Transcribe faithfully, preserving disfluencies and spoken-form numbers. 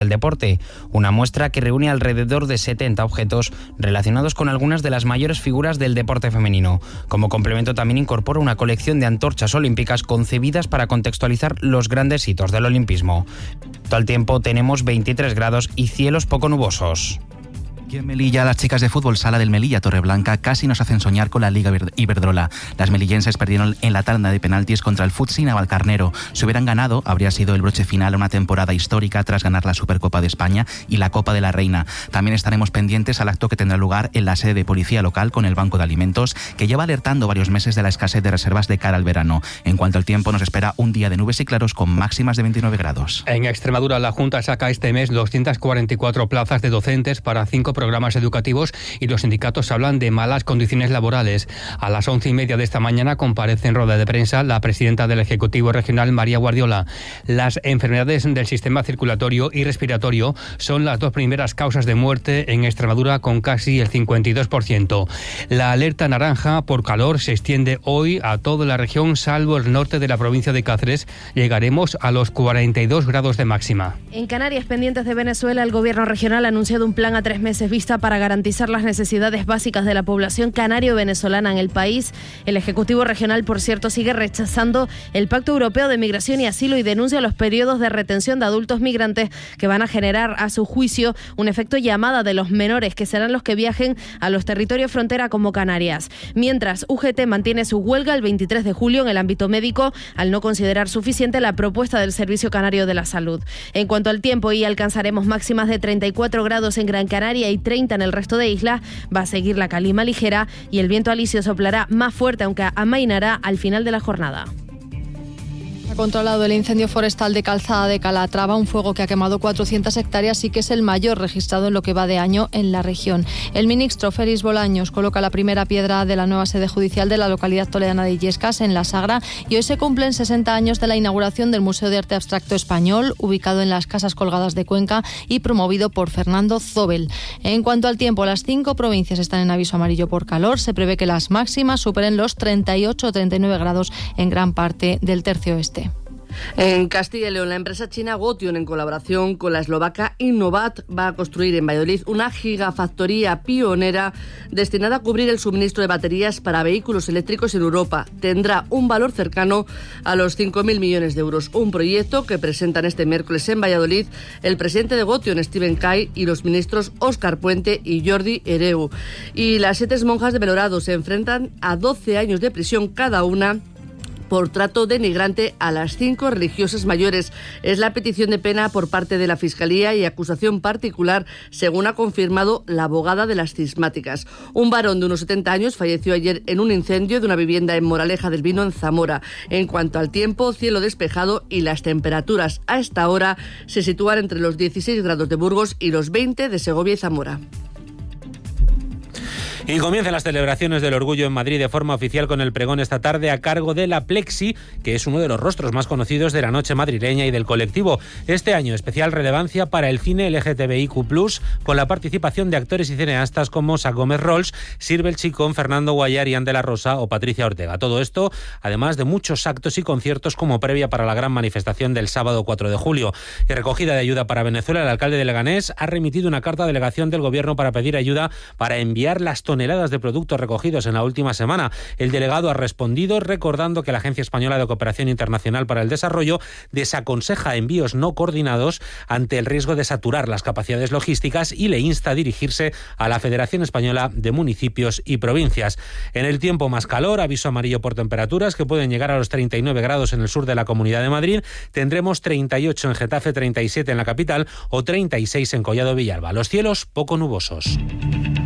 al deporte, una muestra que reúne alrededor de setenta objetos relacionados con algunas de las mayores figuras del deporte femenino. Como complemento también incorpora una colección de antorchas olímpicas concebidas para contextualizar los grandes hitos del olimpismo. Al tiempo tenemos veintitrés grados y cielos poco nubosos. Aquí en Melilla, las chicas de fútbol sala del Melilla Torreblanca casi nos hacen soñar con la Liga Iberdrola. Las melillenses perdieron en la tanda de penaltis contra el Futsi Navalcarnero. Si hubieran ganado, habría sido el broche final a una temporada histórica tras ganar la Supercopa de España y la Copa de la Reina. También estaremos pendientes al acto que tendrá lugar en la sede de Policía Local con el Banco de Alimentos, que lleva alertando varios meses de la escasez de reservas de cara al verano. En cuanto al tiempo, nos espera un día de nubes y claros con máximas de veintinueve grados. En Extremadura, la Junta saca este mes doscientas cuarenta y cuatro plazas de docentes para cinco programas educativos y los sindicatos hablan de malas condiciones laborales. A las once y media de esta mañana comparece en rueda de prensa la presidenta del Ejecutivo Regional, María Guardiola. Las enfermedades del sistema circulatorio y respiratorio son las dos primeras causas de muerte en Extremadura, con casi el cincuenta y dos por ciento. La alerta naranja por calor se extiende hoy a toda la región, salvo el norte de la provincia de Cáceres. Llegaremos a los cuarenta y dos grados de máxima. En Canarias, pendientes de Venezuela, el gobierno regional ha anunciado un plan a tres meses vista para garantizar las necesidades básicas de la población canario-venezolana en el país. El Ejecutivo Regional, por cierto, sigue rechazando el Pacto Europeo de Migración y Asilo y denuncia los periodos de retención de adultos migrantes que van a generar, a su juicio, un efecto llamada de los menores, que serán los que viajen a los territorios frontera como Canarias. Mientras, U G T mantiene su huelga el veintitrés de julio en el ámbito médico, al no considerar suficiente la propuesta del Servicio Canario de la Salud. En cuanto al tiempo, hoy alcanzaremos máximas de treinta y cuatro grados en Gran Canaria y treinta en el resto de islas. Va a seguir la calima ligera y el viento alisio soplará más fuerte, aunque amainará al final de la jornada. Ha controlado el incendio forestal de Calzada de Calatrava, un fuego que ha quemado cuatrocientas hectáreas y que es el mayor registrado en lo que va de año en la región. El ministro Félix Bolaños coloca la primera piedra de la nueva sede judicial de la localidad toledana de Illescas, en La Sagra, y hoy se cumplen sesenta años de la inauguración del Museo de Arte Abstracto Español, ubicado en las Casas Colgadas de Cuenca y promovido por Fernando Zobel. En cuanto al tiempo, las cinco provincias están en aviso amarillo por calor. Se prevé que las máximas superen los treinta y ocho o treinta y nueve grados en gran parte del tercio oeste. En Castilla y León, la empresa china Gotion, en colaboración con la eslovaca Innovat, va a construir en Valladolid una gigafactoría pionera destinada a cubrir el suministro de baterías para vehículos eléctricos en Europa. Tendrá un valor cercano a los cinco mil millones de euros. Un proyecto que presentan este miércoles en Valladolid el presidente de Gotion, Steven Kay, y los ministros Óscar Puente y Jordi Hereu. Y las siete monjas de Belorado se enfrentan a doce años de prisión cada una por trato denigrante a las cinco religiosas mayores. Es la petición de pena por parte de la Fiscalía y acusación particular, según ha confirmado la abogada de las cismáticas. Un varón de unos setenta años falleció ayer en un incendio de una vivienda en Moraleja del Vino, en Zamora. En cuanto al tiempo, cielo despejado y las temperaturas a esta hora se sitúan entre los dieciséis grados de Burgos y los veinte de Segovia y Zamora. Y comienzan las celebraciones del orgullo en Madrid de forma oficial con el pregón esta tarde a cargo de la Plexi, que es uno de los rostros más conocidos de la noche madrileña y del colectivo. Este año, especial relevancia para el cine L G T B I Q plus, con la participación de actores y cineastas como Sa Gómez Rols, Sirvel Chicón, Fernando Guayar, Ian de la Rosa o Patricia Ortega. Todo esto, además de muchos actos y conciertos como previa para la gran manifestación del sábado cuatro de julio. Y recogida de ayuda para Venezuela, el alcalde de Leganés ha remitido una carta a delegación del gobierno para pedir ayuda para enviar las toneladas de productos recogidos en la última semana. El delegado ha respondido recordando que la Agencia Española de Cooperación Internacional para el Desarrollo desaconseja envíos no coordinados ante el riesgo de saturar las capacidades logísticas y le insta a dirigirse a la Federación Española de Municipios y Provincias. En el tiempo, más calor, aviso amarillo por temperaturas que pueden llegar a los treinta y nueve grados en el sur de la Comunidad de Madrid. Tendremos treinta y ocho en Getafe, treinta y siete en la capital o treinta y seis en Collado Villalba. Los cielos poco nubosos.